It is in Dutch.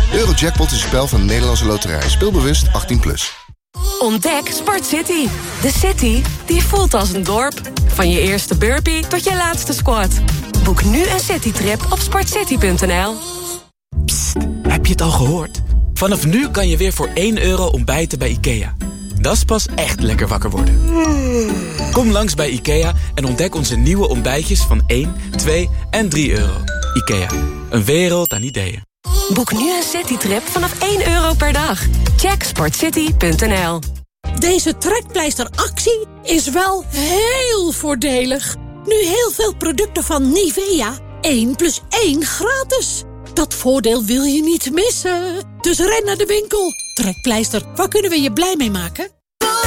Eurojackpot is een spel van de Nederlandse Loterij. Speel bewust 18+. Ontdek Sport City. De city die voelt als een dorp. Van je eerste burpee tot je laatste squat. Boek nu een citytrip op sportcity.nl. Psst, heb je het al gehoord? Vanaf nu kan je weer voor €1 ontbijten bij IKEA. Dat is pas echt lekker wakker worden. Kom langs bij IKEA en ontdek onze nieuwe ontbijtjes van 1, 2 en €3. IKEA, een wereld aan ideeën. Boek nu een citytrip vanaf €1 per dag. Check sportcity.nl. Deze trekpleisteractie is wel heel voordelig. Nu heel veel producten van Nivea 1+1 gratis. Dat voordeel wil je niet missen. Dus ren naar de winkel. Trekpleister, waar kunnen we je blij mee maken?